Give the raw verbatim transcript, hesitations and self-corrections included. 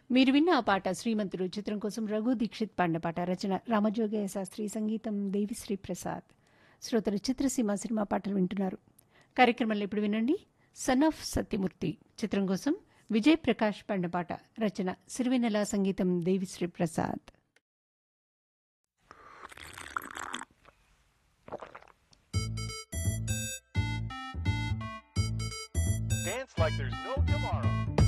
మీరు విన్న ఆ పాట 'శ్రీమంతుడు' చిత్రం కోసం రఘు దీక్షిత్ పాడిన పాట. రచన రామజోగయ్య శాస్త్రి, సంగీతం దేవిశ్రీ ప్రసాద్. శ్రోతలు చిత్రసీమ సినిమా పాటలు వింటున్నారు. కార్యక్రమంలో ఇప్పుడు వినండి 'సన్ ఆఫ్ సత్యమూర్తి' చిత్రం కోసం విజయ్ ప్రకాష్ పాడిన పాట. రచన సిరివెన్నెల, సంగీతం Devi Sri Prasad. Dance like there's no tomorrow.